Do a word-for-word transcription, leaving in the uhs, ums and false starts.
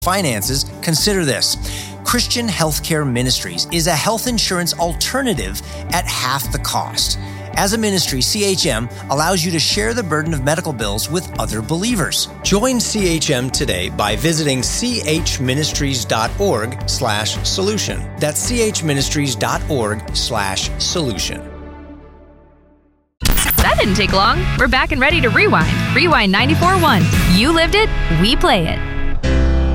finances, consider this. Christian Healthcare Ministries is a health insurance alternative at half the cost. As a ministry, C H M allows you to share the burden of medical bills with other believers. Join C H M today by visiting chministries.org slash solution. That's chministries.org slash solution. That didn't take long. We're back and ready to rewind. Rewind ninety-four point one. You lived it, we play it.